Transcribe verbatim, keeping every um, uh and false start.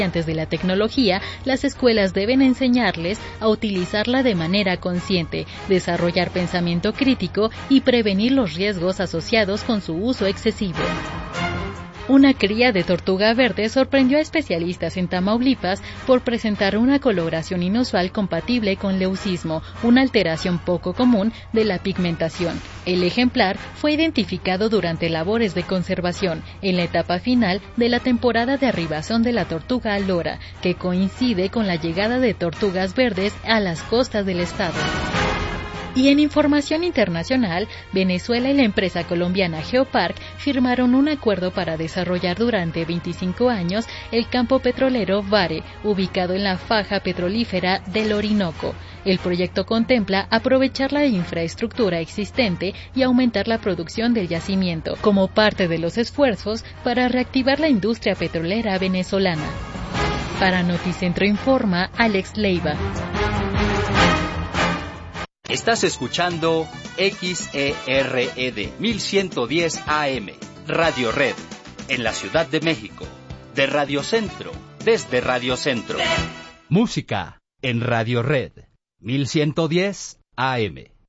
Antes de la tecnología, las escuelas deben enseñarles a utilizarla de manera consciente, desarrollar pensamiento crítico y prevenir los riesgos asociados con su uso excesivo. Una cría de tortuga verde sorprendió a especialistas en Tamaulipas por presentar una coloración inusual compatible con leucismo, una alteración poco común de la pigmentación. El ejemplar fue identificado durante labores de conservación en la etapa final de la temporada de arribación de la tortuga lora, que coincide con la llegada de tortugas verdes a las costas del estado. Y en información internacional, Venezuela y la empresa colombiana Geopark firmaron un acuerdo para desarrollar durante veinticinco años el campo petrolero Vare, ubicado en la faja petrolífera del Orinoco. El proyecto contempla aprovechar la infraestructura existente y aumentar la producción del yacimiento, como parte de los esfuerzos para reactivar la industria petrolera venezolana. Para Noticentro Informa, Alex Leiva. Estás escuchando X E R E D mil ciento diez A M, Radio Red, en la Ciudad de México, de Radio Centro, desde Radio Centro. Música en Radio Red, mil ciento diez A M.